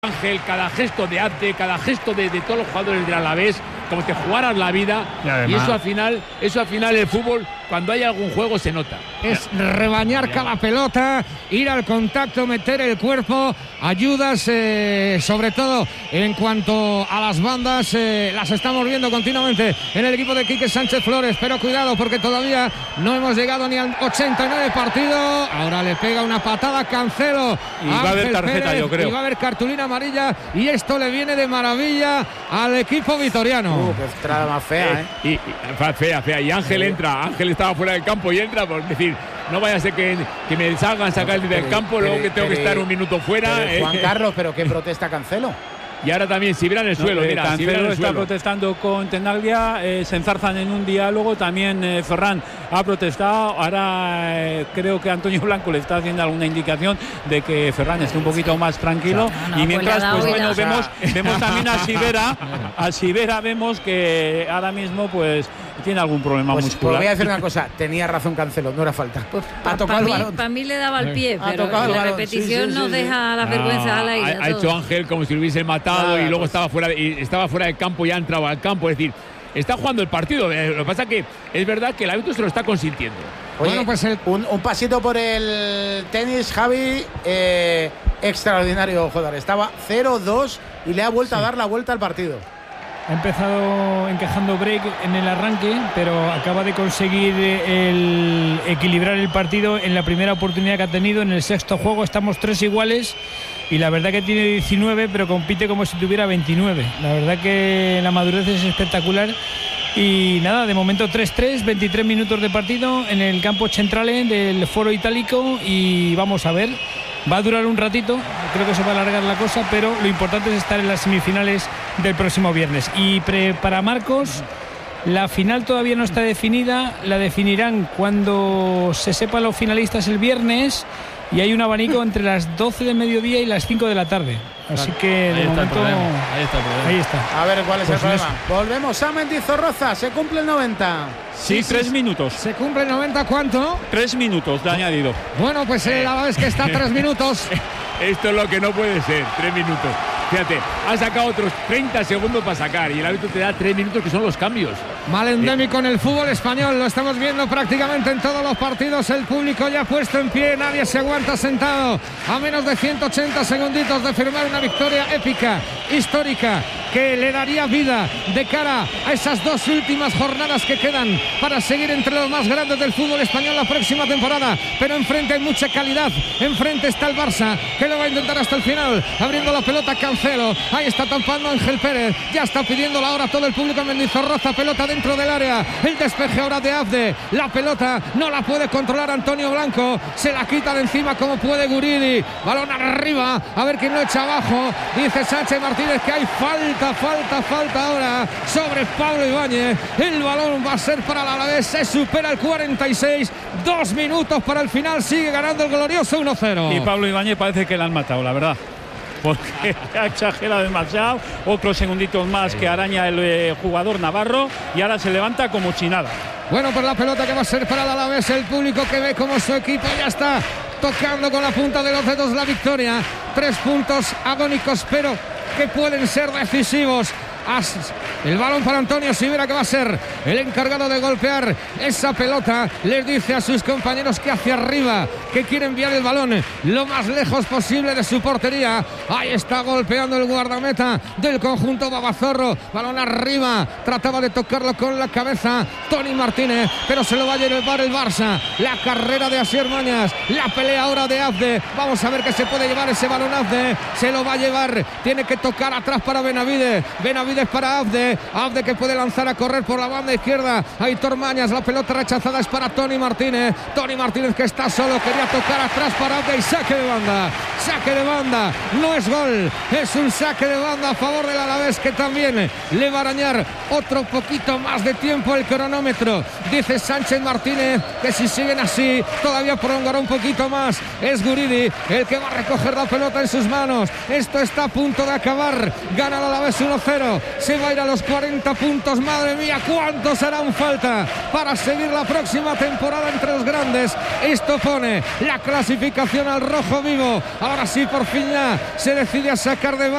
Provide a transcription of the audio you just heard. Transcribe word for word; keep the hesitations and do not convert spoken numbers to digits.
Ángel, cada gesto de Abde, cada gesto de, de todos los jugadores del Alavés, como que jugaran la vida. Y, además, y eso al final, eso al final el fútbol, cuando hay algún juego, se nota. Es rebañar cada pelota, ir al contacto, meter el cuerpo, ayudas, eh, sobre todo en cuanto a las bandas, eh, las estamos viendo continuamente en el equipo de Quique Sánchez Flores, pero cuidado porque todavía no hemos llegado ni al ochenta y nueve partido. Ahora le pega una patada Cancelo. Y va a haber tarjeta, Pérez, yo creo. Y va a haber cartulina amarilla y esto le viene de maravilla al equipo vitoriano. Uh, qué entrada más fea, ¿eh? Y, y, fea, fea. Y Ángel sí. entra, Ángel estaba fuera del campo y entra, por decir, no vaya a ser que, que me salgan sacar del campo, pero, luego que tengo pero, que estar un minuto fuera. Pero, Juan eh, Carlos, pero ¿qué protesta Cancelo? Y ahora también Sibera en el suelo. No, mira, Cancelo en el está suelo. protestando con Tenaglia, eh, se enzarzan en un diálogo. También eh, Ferran ha protestado. Ahora eh, creo que Antonio Blanco le está haciendo alguna indicación de que Ferran esté un poquito más tranquilo. O sea, no, no, y mientras, pues bueno, o sea, vemos, vemos también a Sibera. A Sibera vemos que ahora mismo pues tiene algún problema pues, muscular. Pues voy a decir una cosa, tenía razón Cancelo, no era falta. Pues ha tocado para el mí, balón. Para mí le daba el pie, ha pero la balón. repetición sí, sí, nos sí, deja sí. las vergüenzas no, al aire. Ha, ha hecho Ángel como si lo hubiese matado claro, y luego pues. estaba fuera de, y estaba fuera del campo y ha entrado al campo. Es decir, está jugando el partido. Lo que pasa es que es verdad que el árbitro se lo está consintiendo. Oye, bueno, pues el, un, un pasito por el tenis, Javi. Eh, extraordinario jugador. Estaba cero dos y le ha vuelto sí. a dar la vuelta al partido. Ha empezado encajando break en el arranque, pero acaba de conseguir el equilibrar el partido en la primera oportunidad que ha tenido. En el sexto juego estamos tres iguales y la verdad que tiene diecinueve, pero compite como si tuviera veintinueve. La verdad que la madurez es espectacular. Y nada, de momento tres tres, veintitrés minutos de partido en el campo centrale del Foro Itálico y vamos a ver. Va a durar un ratito, creo que se va a alargar la cosa, pero lo importante es estar en las semifinales del próximo viernes. Y pre, para Marcos, la final todavía no está definida, la definirán cuando se sepan los finalistas el viernes y hay un abanico entre las doce de mediodía y las cinco de la tarde. Así que de ahí momento está ahí está el problema. Ahí está. A ver cuál es pues el problema. Es... Volvemos a Mendizorroza, se cumple el noventa. Sí, sí, tres sí, minutos. ¿Se cumple el noventa cuánto? Tres minutos de añadido. Bueno, pues eh, la vez que está tres minutos. Esto es lo que no puede ser, tres minutos. Fíjate, ha sacado otros treinta segundos para sacar y el árbitro te da tres minutos que son los cambios. Mal endémico en el fútbol español, lo estamos viendo prácticamente en todos los partidos. El público ya puesto en pie, nadie se aguanta sentado. A menos de ciento ochenta segunditos de firmar una victoria épica, histórica, que le daría vida de cara a esas dos últimas jornadas que quedan para seguir entre los más grandes del fútbol español la próxima temporada. Pero enfrente hay mucha calidad, enfrente está el Barça, que lo va a intentar hasta el final, abriendo la pelota Cancelo, ahí está tampando Ángel Pérez, ya está pidiendo la hora todo el público en Mendizorroza, pelota dentro del área, el despeje ahora de Abde, la pelota no la puede controlar Antonio Blanco, se la quita de encima como puede Guridi, balón arriba, a ver quién lo echa abajo, dice Sánchez Martínez que hay falta, falta, falta ahora sobre Pablo Ibáñez, el balón va a ser para el Alavés, se supera el cuarenta y seis, dos minutos para el final, sigue ganando el glorioso uno cero. Y Pablo Ibáñez parece que le han matado, la verdad, porque ha exagerado demasiado, otros segunditos más que araña el eh, jugador navarro y ahora se levanta como si nada. Bueno, pues la pelota que va a ser para el Alavés, el público que ve como su equipo ya está tocando con la punta de los dedos la victoria, tres puntos agónicos pero que pueden ser decisivos. El balón para Antonio Sibera, que va a ser el encargado de golpear esa pelota. Les dice a sus compañeros que hacia arriba, que quiere enviar el balón lo más lejos posible de su portería. Ahí está golpeando el guardameta del conjunto Babazorro, balón arriba, trataba de tocarlo con la cabeza Toni Martínez, pero se lo va a llevar el Barça. La carrera de Asier Mañas, la pelea ahora de Abde, vamos a ver que se puede llevar ese balón. Abde se lo va a llevar, tiene que tocar atrás para Benavides, Benavides para Abde, Abde que puede lanzar a correr por la banda izquierda, Aitor Mañas, la pelota rechazada es para Toni Martínez, Toni Martínez que está solo, quería tocar atrás para Abde y saque de banda, saque de banda, no es gol, es un saque de banda a favor del Alavés, que también le va a arañar otro poquito más de tiempo el cronómetro. Dice Sánchez Martínez que si siguen así todavía prolongará un poquito más, es Guridi el que va a recoger la pelota en sus manos, esto está a punto de acabar, gana el Alavés uno cero, se va a ir a los cuarenta puntos, madre mía, cuántos harán falta para seguir la próxima temporada entre los grandes. Esto pone la clasificación al rojo vivo, ahora sí por fin ya se decide a sacar de